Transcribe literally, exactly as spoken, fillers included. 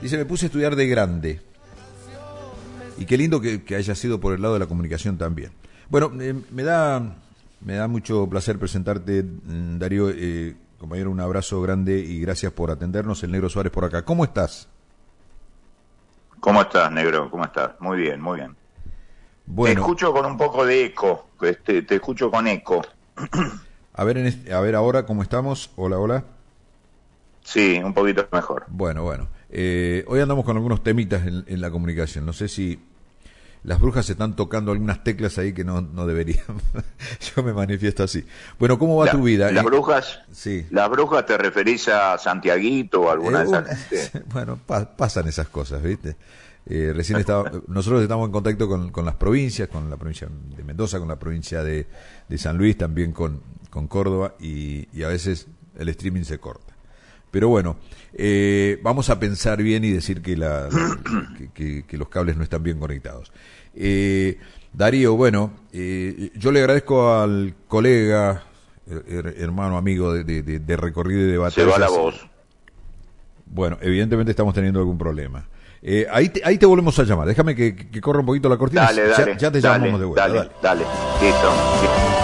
Dice, me puse a estudiar de grande. Y qué lindo que, que haya sido por el lado de la comunicación también. Bueno, eh, me da me da mucho placer presentarte, Darío. Eh, compañero, un abrazo grande y gracias por atendernos. El Negro Suárez por acá. ¿Cómo estás? ¿Cómo estás, Negro? ¿Cómo estás? Muy bien, muy bien. Bueno, te escucho con un poco de eco. Este, te escucho con eco. A ver, en este, a ver ahora cómo estamos. Hola, hola. Sí, un poquito mejor. Bueno, bueno. Eh, hoy andamos con algunos temitas en, en la comunicación. No sé si las brujas están tocando algunas teclas ahí que no, no deberían. Yo me manifiesto así. Bueno, ¿cómo va La, tu vida? ¿Las eh, brujas? Sí. ¿Las brujas te referís a Santiaguito o alguna Eh, de una, esas gente? bueno, pa, pasan esas cosas, ¿viste? Eh, recién estaba, nosotros estamos en contacto con, con las provincias, con la provincia de Mendoza, con la provincia de, de San Luis, también con, con Córdoba, y, y a veces el streaming se corta. Pero bueno, eh, vamos a pensar bien y decir que, la, la que, que, que los cables no están bien conectados. Eh, Darío, bueno, eh, yo le agradezco al colega, her, hermano, amigo de, de, de recorrido y de batallas. Se va la voz. Bueno, evidentemente estamos teniendo algún problema. Eh, ahí, te, ahí te volvemos a llamar. Déjame que, que corra un poquito la cortina. Dale, dale. Ya, ya te dale, llamamos de vuelta. Dale, dale. dale. Listo.